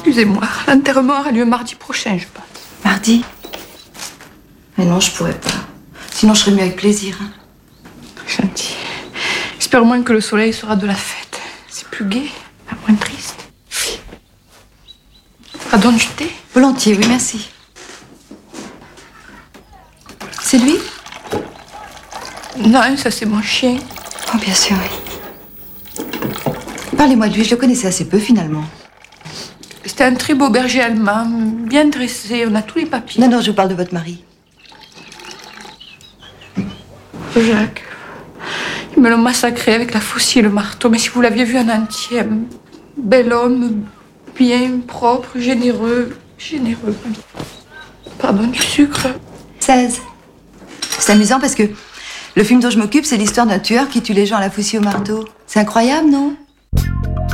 Excusez-moi, l'enterrement aura lieu mardi prochain, je pense. Mardi? Mais non, je pourrais pas. Sinon, je serais mieux avec plaisir. Gentil. J'espère au moins que le soleil sera de la fête. C'est plus gai, pas moins triste. Pardon du thé? Volontiers, oui, merci. C'est lui? Non, ça c'est mon chien. Oh, bien sûr, oui. Parlez-moi de lui, je le connaissais assez peu, finalement. C'était un très beau berger allemand, bien dressé, on a tous les papiers. Non, je vous parle de votre mari. Jacques, ils me l'ont massacré avec la faucille et le marteau, mais si vous l'aviez vu en entier, un bel homme, bien, propre, généreux. Pardon, du sucre. 16. C'est amusant parce que le film dont je m'occupe, c'est l'histoire d'un tueur qui tue les gens à la faucille au marteau. C'est incroyable, non?